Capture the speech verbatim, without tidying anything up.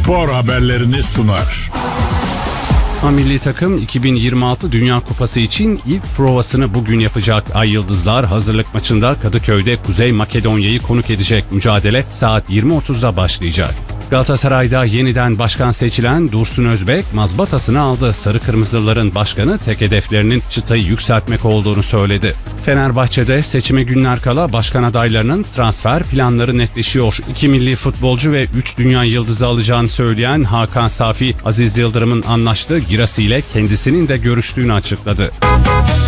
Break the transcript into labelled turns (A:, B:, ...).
A: spor haberlerini sunar.
B: Milli takım iki bin yirmi altı Dünya Kupası için ilk provasını bugün yapacak. Ay Yıldızlar hazırlık maçında Kadıköy'de Kuzey Makedonya'yı konuk edecek. Mücadele saat yirmi otuzda başlayacak. Galatasaray'da yeniden başkan seçilen Dursun Özbek mazbatasını aldı. Sarı Kırmızılıların başkanı tek hedeflerinin çıtayı yükseltmek olduğunu söyledi. Fenerbahçe'de seçime günler kala başkan adaylarının transfer planları netleşiyor. İki milli futbolcu ve üç dünya yıldızı alacağını söyleyen Hakan Safi, Aziz Yıldırım'ın anlaştığı Girassi ile kendisinin de görüştüğünü açıkladı.